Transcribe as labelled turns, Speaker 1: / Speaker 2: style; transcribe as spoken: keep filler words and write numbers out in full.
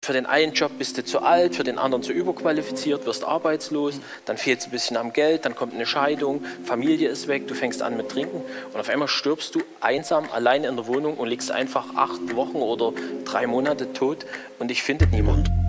Speaker 1: Für den einen Job bist du zu alt, für den anderen zu überqualifiziert, wirst arbeitslos, dann fehlt es ein bisschen am Geld, dann kommt eine Scheidung, Familie ist weg, du fängst an mit Trinken und auf einmal stirbst du einsam alleine in der Wohnung und liegst einfach acht Wochen oder drei Monate tot und dich findet niemand.